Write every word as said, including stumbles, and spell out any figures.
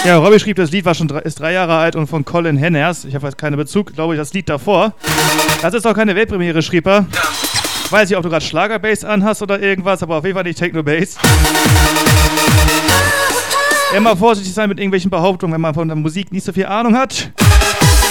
Ja, Robby schrieb, das Lied war schon drei, ist drei Jahre alt und von Colin Henners. Ich habe jetzt keinen Bezug, glaube ich, das Lied davor. Das ist auch keine Weltpremiere, schrieb er. Ich weiß nicht, ob du gerade Schlagerbass anhast oder irgendwas, aber auf jeden Fall nicht Techno-Bass. Immer vorsichtig sein mit irgendwelchen Behauptungen, wenn man von der Musik nicht so viel Ahnung hat.